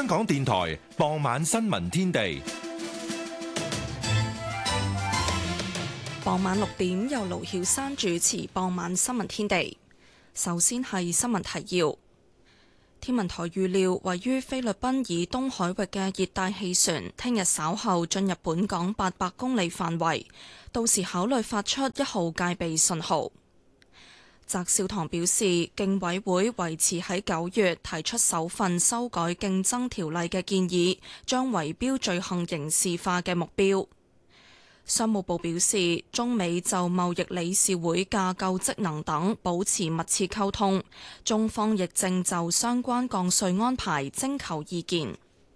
港電台傍晚新聞天地。 傍晚6點由盧曉珊主持傍晚新聞天地。首先係新聞提要。天文台預料位於菲律賓以東海域嘅熱帶氣旋聽日稍後進入本港800公里範圍，到時考慮發出1號戒備信號。翟紹唐表示，競委會維持喺9月提出首份修改競爭條例嘅建議，將圍標罪行刑事化嘅目標。商務部表示，中美就貿易理事會架構職能等保持密切溝通，中方亦正就相關降稅安排徵求意見。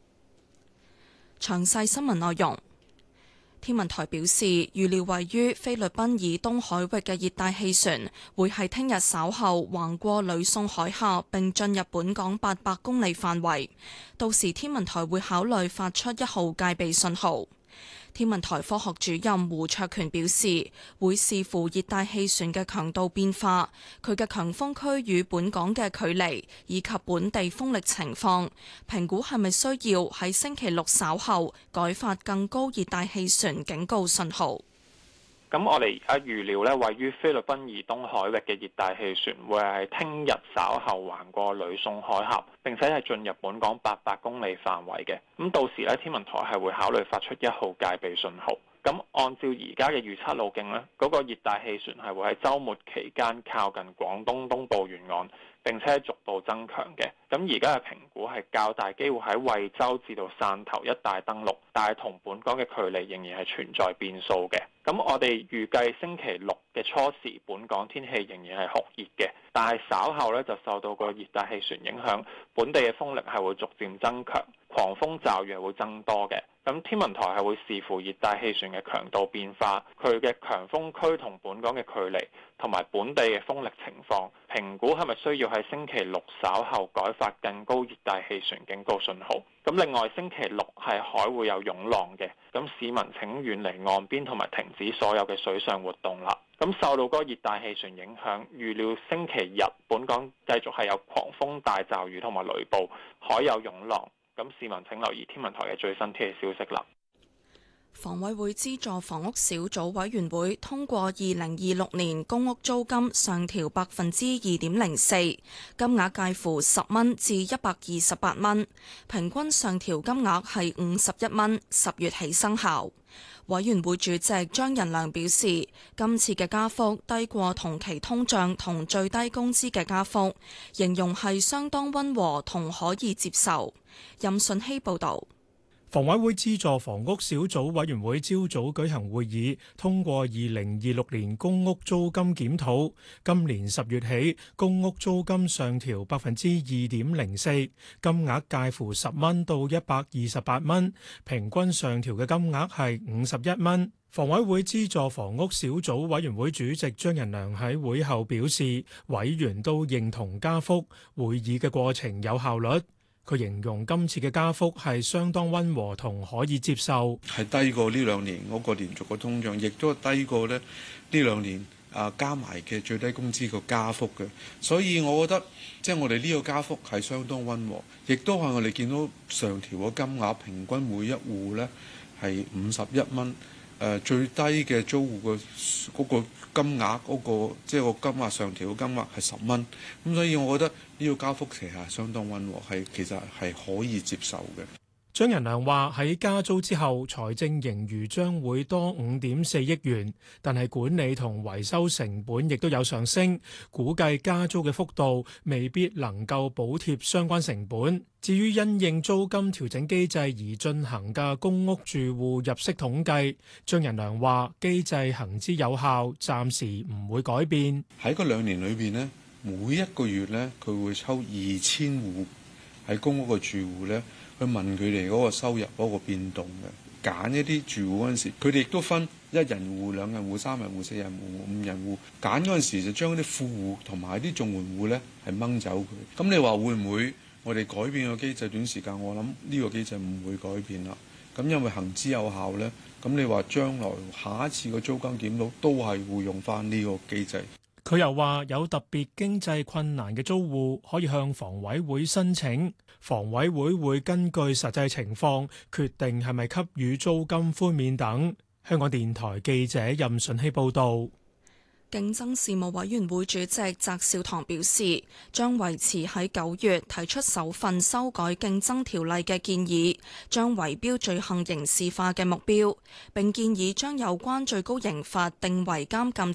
詳細新聞內容。天文台表示，預料位於菲律賓以東海域嘅熱帶氣旋會喺聽日稍後橫過呂宋海峽並進入本港800公里範圍，到時天文台會考慮發出1號戒備信號。天文台科學主任胡卓權表示，會視乎熱帶氣旋嘅強度變化、佢嘅強風區與本港嘅距離以及本地風力情況，評估係咪需要喺星期六稍後改發更高熱帶氣旋警告信號。 咁我哋而家預料咧，位於菲律賓以東海域嘅熱帶氣旋會係聽日稍後橫過呂宋海峽，並且係進入本港800公里範圍嘅。咁到時咧，天文台係會考慮發出1號戒備信號。咁按照而家嘅預測路徑咧，嗰個熱帶氣旋係會喺週末期間靠近廣東東部沿岸，並且逐步增強嘅。咁而家嘅評估係較大機會喺惠州至到汕頭一帶登陸，但係同本港嘅距離仍然係存在變數嘅。咁我哋預計星期六嘅初時，本港天氣仍然係酷熱嘅，但係稍後咧就受到個熱帶氣旋影響，本地嘅風力係會逐漸增強，狂風驟雨係會增多嘅。咁天文台係會視乎熱帶氣旋嘅強度變化、佢嘅強風區同本港嘅距離，同埋本地嘅風力情況，評估係咪需要喺星期六稍後改發更高熱帶氣旋警告信號。咁另外星期六係海會有湧浪嘅，咁市民請遠離岸邊同埋停止所有嘅水上活動啦。咁受到嗰個熱帶氣旋影響，預料星期日本港繼續係有狂風大驟雨同埋雷暴，海有湧浪。咁市民請留意天文台嘅最新天氣消息啦。 房委會資助房屋小組委員會通過2026年公屋租金上調2.04%，金額介乎10蚊至128蚊，平均上調金額係51蚊，10月起生效。委員會主席張仁良表示，今次嘅加幅低過同期通脹同最低工資嘅加幅，形容係相當溫和同可以接受。任信希報導。 房委會資助房屋小組委員會朝早舉行會議，通過2026年公屋租金檢討。今年10月起，公屋租金上調2.04%，金額介乎10蚊到128蚊，平均上調嘅金額係51蚊。房委會資助房屋小組委員會主席張仁良喺會後表示，委員都認同加幅，會議嘅過程有效率。佢形容今次嘅加幅係相當溫和同可以接受， 係低過呢兩年嗰個連續嘅通脹，亦都係低過呢兩年加埋嘅最低工資個加幅嘅。所以我覺得即係我哋呢個加幅係相當溫和，亦都係我哋見到上調嘅金額平均每一戶呢係51蚊。最低嘅租戶嗰個金額即係個金額上調嘅金額係10蚊，咁所以我覺得呢個加幅其實係相當溫和，其實係可以接受嘅。 張仁良話喺加租之後，財政盈餘將會多5.4億元，但係管理同維修成本亦都有上升，估計加租嘅幅度未必能夠補貼相關成本。至於因應租金調整機制而進行嘅公屋住戶入息統計，張仁良話機制行之有效，暫時唔會改變。 喺嗰2年裏邊呢，每一個月呢，佢會抽2000戶喺公屋嘅住戶呢，去問佢哋嗰個收入嗰個變動嘅，揀一啲住戶嗰陣時，佢哋亦都分1人戶、2人戶、3人戶、4人戶、5人戶。揀嗰陣時就將啲富戶同埋啲綜援戶咧係掹走佢。咁你話會唔會我哋改變個機制？短時間我諗呢個機制唔會改變啦。咁因為行之有效咧，咁你話將來下一次個租金檢討都係會用翻呢個機制。 佢又話有特別經濟困難嘅租戶可以向房委會申請，房委會會根據實際情況決定係咪給予租金寬免等。香港電台記者任順希報導。 競爭事務委員會主席翟紹唐表示，將維持喺9月提出首份修改競爭條例嘅建議，將圍標罪行刑事化嘅目標，並建議將有關最高刑罰定為監禁